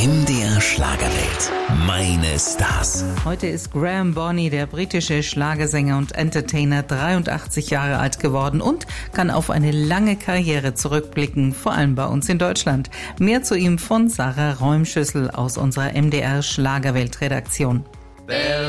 MDR Schlagerwelt. Meine Stars. Heute ist Graham Bonney, der britische Schlagersänger und Entertainer, 83 Jahre alt geworden und kann auf eine lange Karriere zurückblicken, vor allem bei uns in Deutschland. Mehr zu ihm von Sarah Räumschüssel aus unserer MDR Schlagerwelt Redaktion.